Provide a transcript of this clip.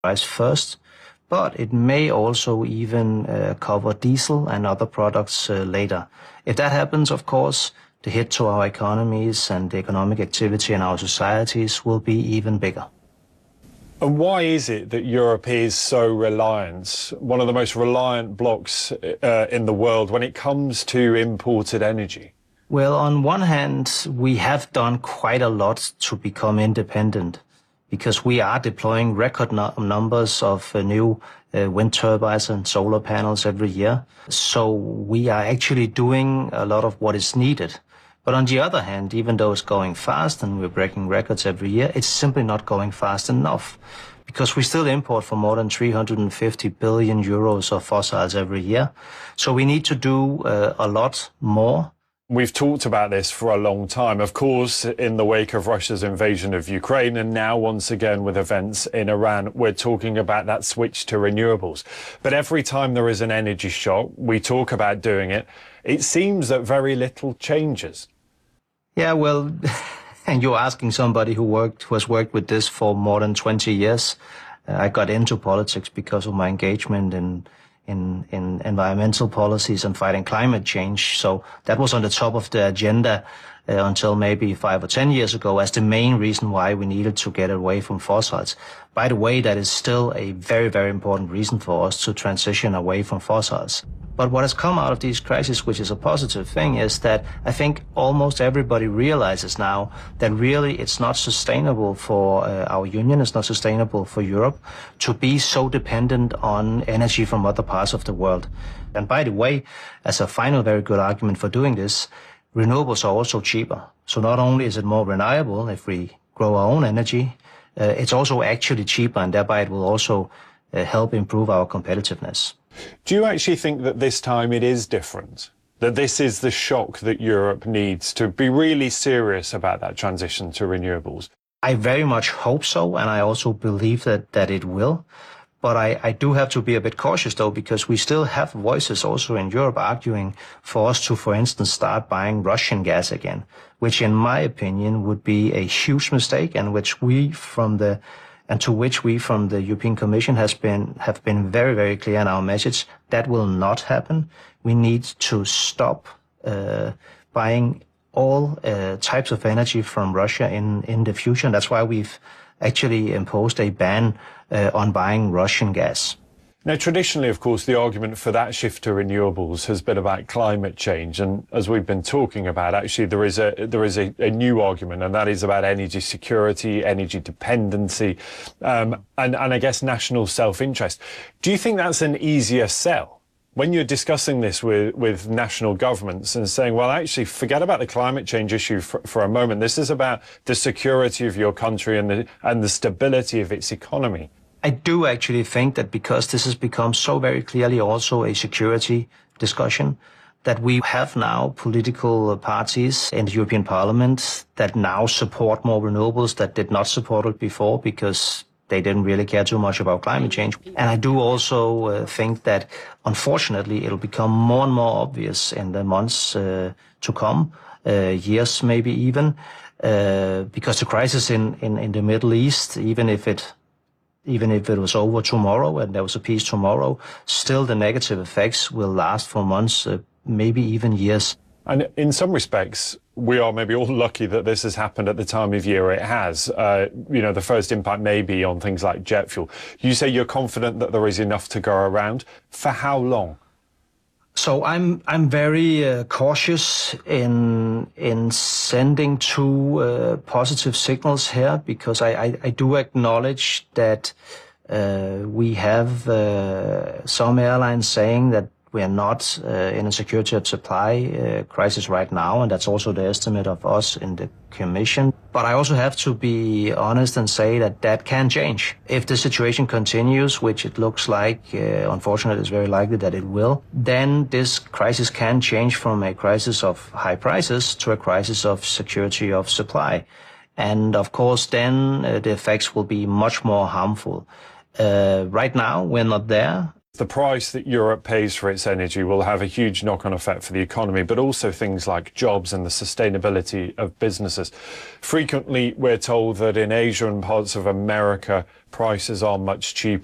price first, but it may also even cover diesel and other products later. If that happens, of course, the hit to our economies and the economic activity in our societies will be even bigger. And why is it that Europe is so reliant, one of the most reliant blocs in the world when it comes to imported energy? Well, on one hand, we have done quite a lot to become independent because we are deploying record numbers of new wind turbines and solar panels every year. So we are actually doing a lot of what is needed. But on the other hand, even though it's going fast and we're breaking records every year, it's simply not going fast enough because we still import for more than 350 billion euros of fossils every year. So we need to do a lot more. We've talked about this for a long time, of course, in the wake of Russia's invasion of Ukraine, and now once again with events in Iran, we're talking about that switch to renewables. But every time there is an energy shock, we talk about doing it. It seems that very little changes. Yeah, well, and you're asking somebody who has worked with this for more than 20 years. I got into politics because of my engagement in environmental policies and fighting climate change. So that was on the top of the agenda until maybe 5 or 10 years ago as the main reason why we needed to get away from fossils. By the way, that is still a very, very important reason for us to transition away from fossils. But what has come out of these crises, which is a positive thing, is that I think almost everybody realizes now that really it's not sustainable for our union, it's not sustainable for Europe to be so dependent on energy from other parts of the world. And by the way, as a final very good argument for doing this, renewables are also cheaper. So not only is it more reliable if we grow our own energy, it's also actually cheaper, and thereby it will also help improve our competitiveness. Do you actually think that this time it is different? That this is the shock that Europe needs to be really serious about that transition to renewables? I very much hope so, and I also believe that it will. But I do have to be a bit cautious, though, because we still have voices also in Europe arguing for us to, for instance, start buying Russian gas again, which in my opinion would be a huge mistake, and to which we from the European Commission have been very, very clear in our message. That will not happen. We need to stop buying all types of energy from Russia in the future. And that's why we've actually imposed a ban on buying Russian gas. Now, traditionally, of course, the argument for that shift to renewables has been about climate change. And as we've been talking about, actually, there is a new argument, and that is about energy security, energy dependency, and I guess national self-interest. Do you think that's an easier sell? When you're discussing this with national governments and saying, well, actually, forget about the climate change issue for a moment. This is about the security of your country and the stability of its economy. I do actually think that because this has become so very clearly also a security discussion, that we have now political parties in the European Parliament that now support more renewables that did not support it before because they didn't really care too much about climate change. And I do also think that, unfortunately, it'll become more and more obvious in the months to come, years maybe even, because the crisis in the Middle East, even if it was over tomorrow and there was a peace tomorrow, still the negative effects will last for months, maybe even years. And in some respects, we are maybe all lucky that this has happened at the time of year it has. The first impact may be on things like jet fuel. You say you're confident that there is enough to go around. For how long? So I'm very cautious in sending too positive signals here, because I do acknowledge that we have some airlines saying that we are not in a security of supply crisis right now, and that's also the estimate of us in the Commission. But I also have to be honest and say that can change. If the situation continues, which it looks like, unfortunately it's very likely that it will, then this crisis can change from a crisis of high prices to a crisis of security of supply. And of course then the effects will be much more harmful. Right now we're not there. The price that Europe pays for its energy will have a huge knock-on effect for the economy, but also things like jobs and the sustainability of businesses. Frequently, we're told that in Asia and parts of America, prices are much cheaper.